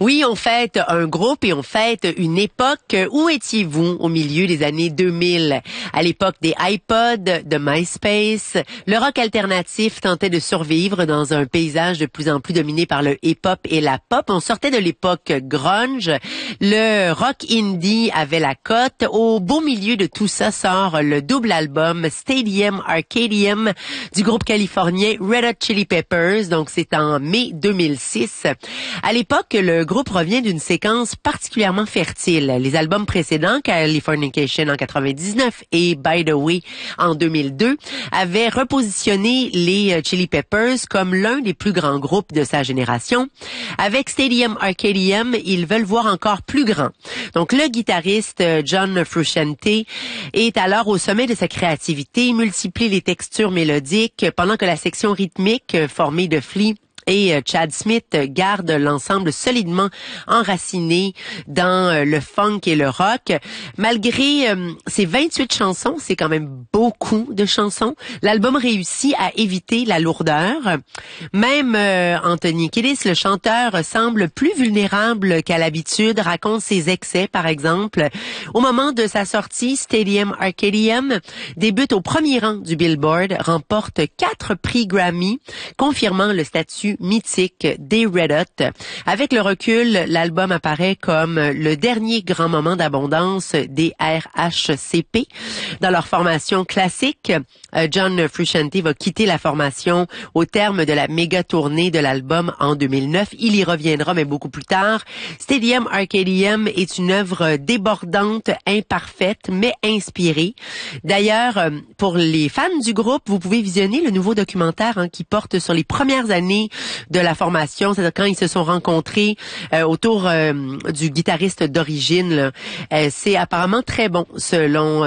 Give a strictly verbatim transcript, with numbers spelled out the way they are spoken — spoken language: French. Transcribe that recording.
Oui, on fête un groupe et on fête une époque. Où étiez-vous au milieu des années deux mille? À l'époque des iPods, de MySpace, le rock alternatif tentait de survivre dans un paysage de plus en plus dominé par le hip-hop et la pop. On sortait de l'époque grunge. Le rock indie avait la cote. Au beau milieu de tout ça sort le double album Stadium Arcadium du groupe californien Red Hot Chili Peppers. Donc, c'est en mai deux mille six. À l'époque, le groupe revient d'une séquence particulièrement fertile. Les albums précédents, Californication en quatre-vingt-dix-neuf et By the Way en deux mille deux, avaient repositionné les Chili Peppers comme l'un des plus grands groupes de sa génération. Avec Stadium Arcadium, ils veulent voir encore plus grand. Donc, le guitariste John Frusciante est alors au sommet de sa créativité, multiplie les textures mélodiques, pendant que la section rythmique formée de Flea et Chad Smith garde l'ensemble solidement enraciné dans le funk et le rock. Malgré euh, ces vingt-huit chansons, c'est quand même beaucoup de chansons, l'album réussit à éviter la lourdeur. Même euh, Anthony Kiedis, le chanteur, semble plus vulnérable qu'à l'habitude, raconte ses excès, par exemple. Au moment de sa sortie, Stadium Arcadium débute au premier rang du Billboard, remporte quatre prix Grammy, confirmant le statut mythique des Red Hot. Avec le recul, l'album apparaît comme le dernier grand moment d'abondance des R H C P. Dans leur formation classique, John Frusciante va quitter la formation au terme de la méga tournée de l'album en deux mille neuf. Il y reviendra, mais beaucoup plus tard. Stadium Arcadium est une œuvre débordante, imparfaite, mais inspirée. D'ailleurs, pour les fans du groupe, vous pouvez visionner le nouveau documentaire hein, qui porte sur les premières années de la formation, c'est-à-dire quand ils se sont rencontrés euh, autour euh, du guitariste d'origine. Là. Euh, c'est apparemment très bon selon